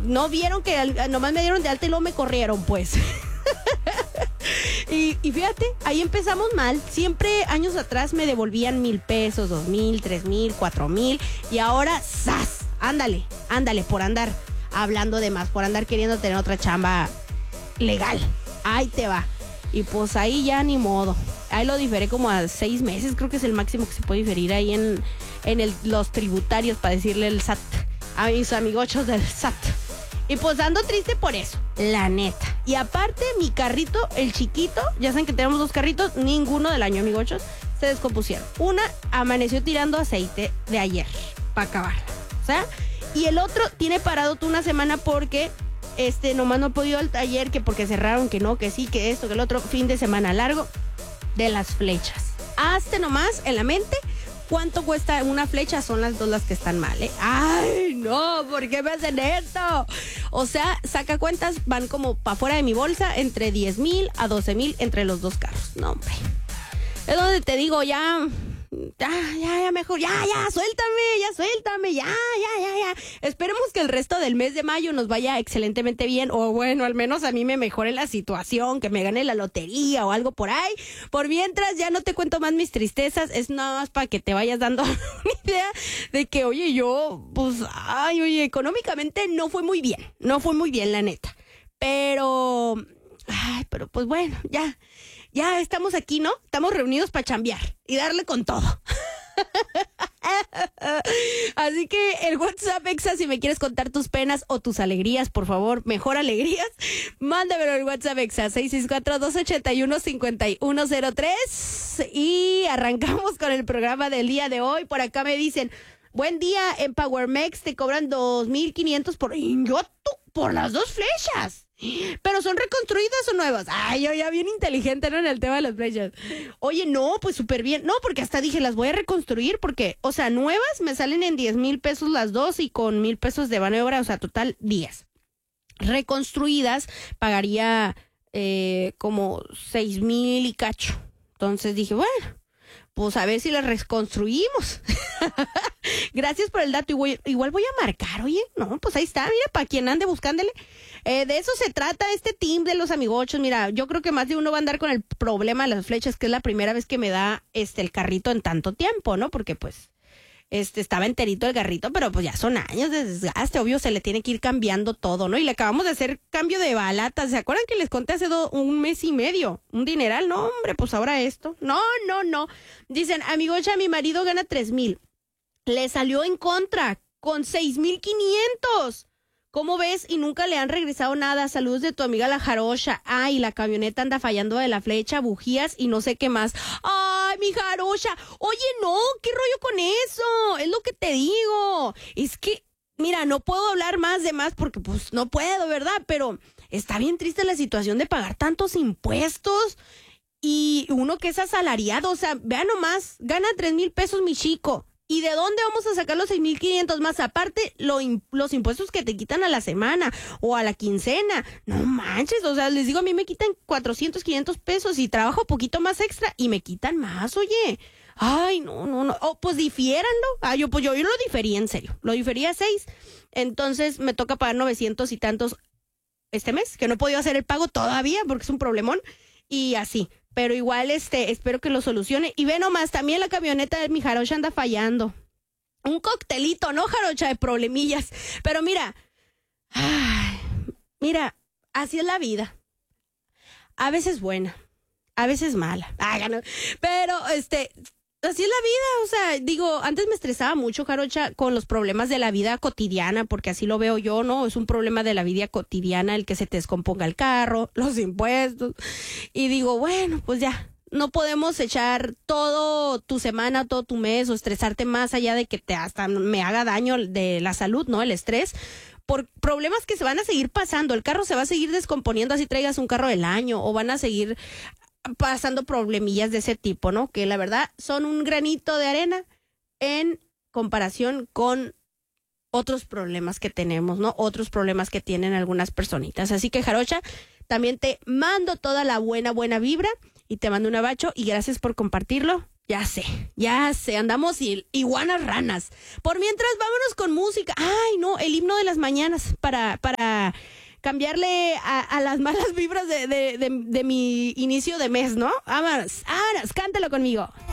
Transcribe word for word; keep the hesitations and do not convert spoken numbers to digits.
no vieron que al, nomás me dieron de alta y luego me corrieron, pues. y, y fíjate, ahí empezamos mal. Siempre años atrás me devolvían mil pesos, dos mil, tres mil, cuatro mil. Y ahora, ¡zas! Ándale, ándale, por andar hablando de más, por andar queriendo tener otra chamba legal. Ahí te va. Y pues ahí ya ni modo. Ahí lo diferé como a seis meses, creo que es el máximo que se puede diferir ahí en, en el, los tributarios, para decirle el S A T a mis amigochos del S A T. Y pues ando triste por eso, la neta. Y aparte, mi carrito, el chiquito, ya saben que tenemos dos carritos, ninguno del año, amigochos, se descompusieron. Una amaneció tirando aceite de ayer, para acabarla. O sea, y el otro tiene parado toda una semana porque este nomás no he podido al taller, que porque cerraron, que no, que sí, que esto, que el otro, fin de semana largo de las flechas. Hazte nomás en la mente cuánto cuesta una flecha, son las dos las que están mal, ¿eh? ¡Ay, no! ¿Por qué me hacen esto? O sea, saca cuentas, van como para fuera de mi bolsa, entre diez mil a doce mil entre los dos carros. No, hombre. Es donde te digo, ya... Ya, ya, ya, mejor, ya, ya, suéltame, ya, suéltame, ya, ya, ya, ya. Esperemos que el resto del mes de mayo nos vaya excelentemente bien, o bueno, al menos a mí me mejore la situación, que me gane la lotería o algo por ahí. Por mientras, ya no te cuento más mis tristezas, es nada más para que te vayas dando una idea de que, oye, yo, pues, ay, oye, económicamente no fue muy bien, no fue muy bien, la neta. Pero, ay, pero pues bueno, ya. Ya estamos aquí, ¿no? Estamos reunidos para chambear y darle con todo. Así que el WhatsApp Exa, si me quieres contar tus penas o tus alegrías, por favor, mejor alegrías, mándamelo al WhatsApp Exa seis seis cuatro, dos ocho uno, cinco uno cero tres y arrancamos con el programa del día de hoy. Por acá me dicen, buen día, en PowerMex te cobran dos mil quinientos por... Yo, tú, por las dos flechas. ¿Pero son reconstruidas o nuevas? Ay, yo ya bien inteligente, ¿no? En el tema de las flechas. Oye, no, pues súper bien. No, porque hasta dije, las voy a reconstruir porque, o sea, nuevas me salen en diez mil pesos las dos y con mil pesos de maniobra, o sea, total diez. Reconstruidas pagaría eh, como seis mil y cacho. Entonces dije, bueno, pues a ver si las reconstruimos. Gracias por el dato. Igual, igual voy a marcar, oye. No, pues ahí está, mira, para quien ande buscándole. Eh, de eso se trata este team de los amigochos. Mira, yo creo que más de uno va a andar con el problema de las flechas, que es la primera vez que me da este el carrito en tanto tiempo, ¿no? Porque pues este estaba enterito el carrito, pero pues ya son años de desgaste, obvio se le tiene que ir cambiando todo, ¿no? Y le acabamos de hacer cambio de balatas. ¿Se acuerdan que les conté hace do, un mes y medio? Un dineral, no, hombre, pues ahora esto. No, no, no. Dicen, amigocha, mi marido gana tres mil. Le salió en contra con seis mil quinientos. ¿Cómo ves? Y nunca le han regresado nada. Saludos de tu amiga la Jarocha. Ay, la camioneta anda fallando de la flecha, bujías y no sé qué más. Ay, mi Jarocha. Oye, no, ¿qué rollo con eso? Es lo que te digo. Es que, mira, no puedo hablar más de más porque pues no puedo, ¿verdad? Pero está bien triste la situación de pagar tantos impuestos y uno que es asalariado. O sea, vean nomás, gana tres mil pesos mi chico. ¿Y de dónde vamos a sacar los seis mil quinientos más? Aparte, lo, los impuestos que te quitan a la semana o a la quincena. No manches, o sea, les digo, a mí me quitan cuatrocientos, quinientos pesos y trabajo poquito más extra y me quitan más, oye. Ay, no, no, no. Oh, pues difiéranlo. Ah, yo, pues yo, yo lo diferí en serio. Lo diferí a seis. Entonces me toca pagar novecientos y tantos este mes, que no he podido hacer el pago todavía porque es un problemón. Y así. Pero igual, este, espero que lo solucione. Y ve nomás, también la camioneta de mi Jarocha anda fallando. Un coctelito, ¿no, Jarocha? De problemillas. Pero mira, ay, mira, así es la vida. A veces buena, a veces mala. Ay, no. Pero, este, así es la vida. O sea, digo, antes me estresaba mucho, Jarocha, con los problemas de la vida cotidiana, porque así lo veo yo, ¿no? Es un problema de la vida cotidiana el que se te descomponga el carro, los impuestos. Y digo, bueno, pues ya, no podemos echar todo tu semana, todo tu mes o estresarte más allá de que te hasta me haga daño de la salud, ¿no? El estrés. Por problemas que se van a seguir pasando. El carro se va a seguir descomponiendo así traigas un carro del año o van a seguir pasando problemillas de ese tipo, ¿no? Que la verdad son un granito de arena en comparación con otros problemas que tenemos, ¿no? Otros problemas que tienen algunas personitas. Así que, Jarocha, también te mando toda la buena, buena vibra y te mando un abacho y gracias por compartirlo. Ya sé, ya sé, andamos y, iguanas ranas. Por mientras, vámonos con música. Ay, no, el himno de las mañanas para, para para cambiarle a, a las malas vibras de, de, de, de mi inicio de mes, ¿no? Vámonos, vámonos, cántalo conmigo.